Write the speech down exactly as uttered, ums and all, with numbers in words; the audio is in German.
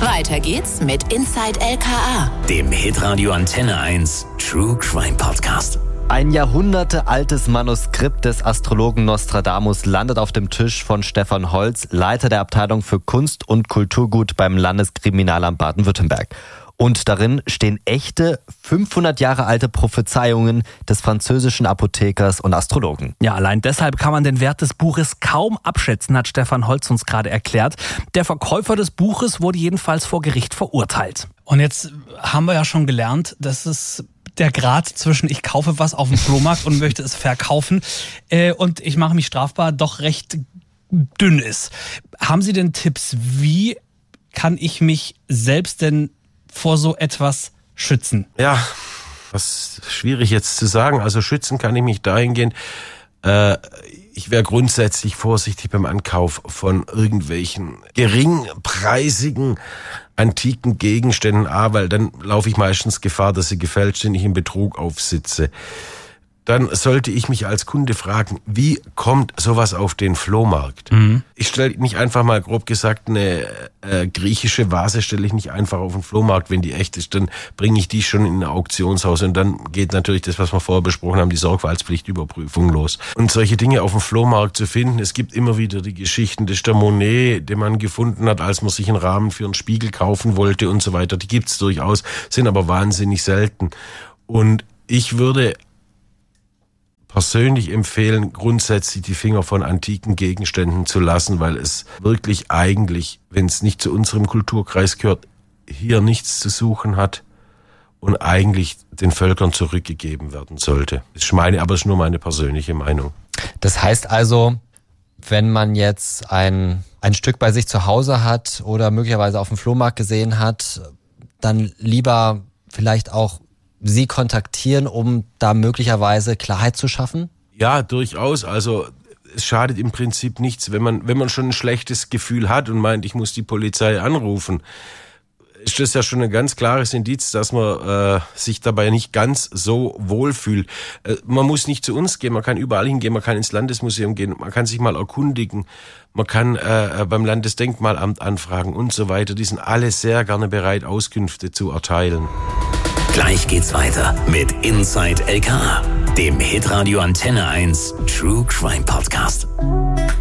Weiter geht's mit Inside L K A, dem Hitradio Antenne eins True Crime Podcast. Ein jahrhundertealtes Manuskript des Astrologen Nostradamus landet auf dem Tisch von Stefan Holz, Leiter der Abteilung für Kunst und Kulturgut beim Landeskriminalamt Baden-Württemberg. Und darin stehen echte, fünfhundert Jahre alte Prophezeiungen des französischen Apothekers und Astrologen. Ja, allein deshalb kann man den Wert des Buches kaum abschätzen, hat Stefan Holz uns gerade erklärt. Der Verkäufer des Buches wurde jedenfalls vor Gericht verurteilt. Und jetzt haben wir ja schon gelernt, dass es der Grad zwischen ich kaufe was auf dem Flohmarkt und möchte es verkaufen äh, und ich mache mich strafbar doch recht dünn ist. Haben Sie denn Tipps, wie kann ich mich selbst denn vor so etwas schützen? Ja, das ist schwierig jetzt zu sagen. Also schützen kann ich mich dahingehend, äh, ich wäre grundsätzlich vorsichtig beim Ankauf von irgendwelchen geringpreisigen antiken Gegenständen, A, weil dann laufe ich meistens Gefahr, dass sie gefälscht sind, ich in Betrug aufsitze. Dann sollte ich mich als Kunde fragen, wie kommt sowas auf den Flohmarkt? Mhm. Ich stelle nicht einfach mal, grob gesagt, eine äh, griechische Vase stelle ich nicht einfach auf den Flohmarkt. Wenn die echt ist, dann bringe ich die schon in ein Auktionshaus und dann geht natürlich das, was wir vorher besprochen haben, die Sorgfaltspflichtüberprüfung los. Und solche Dinge auf dem Flohmarkt zu finden, es gibt immer wieder die Geschichten, das ist der Monet, den man gefunden hat, als man sich einen Rahmen für einen Spiegel kaufen wollte und so weiter. Die gibt's durchaus, sind aber wahnsinnig selten. Und ich würde persönlich empfehlen, grundsätzlich die Finger von antiken Gegenständen zu lassen, weil es wirklich eigentlich, wenn es nicht zu unserem Kulturkreis gehört, hier nichts zu suchen hat und eigentlich den Völkern zurückgegeben werden sollte. Das ist meine, aber es ist nur meine persönliche Meinung. Das heißt also, wenn man jetzt ein, ein Stück bei sich zu Hause hat oder möglicherweise auf dem Flohmarkt gesehen hat, dann lieber vielleicht auch Sie kontaktieren, um da möglicherweise Klarheit zu schaffen? Ja, durchaus. Also es schadet im Prinzip nichts, wenn man wenn man schon ein schlechtes Gefühl hat und meint, ich muss die Polizei anrufen. Ist das ja schon ein ganz klares Indiz, dass man äh, sich dabei nicht ganz so wohlfühlt. Äh, man muss nicht zu uns gehen, man kann überall hingehen, man kann ins Landesmuseum gehen, man kann sich mal erkundigen, man kann äh, beim Landesdenkmalamt anfragen und so weiter. Die sind alle sehr gerne bereit, Auskünfte zu erteilen. Gleich geht's weiter mit Inside L K A, dem Hitradio Antenne eins True Crime Podcast.